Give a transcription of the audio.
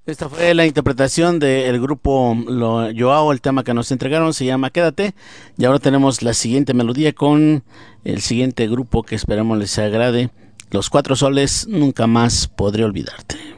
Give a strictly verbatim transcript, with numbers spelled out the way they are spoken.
Esta fue la interpretación del grupo Lo Joao. El tema que nos entregaron se llama Quédate. Y ahora tenemos la siguiente melodía con el siguiente grupo que esperamos les agrade. Los Cuatro Soles, Nunca Más Podré Olvidarte.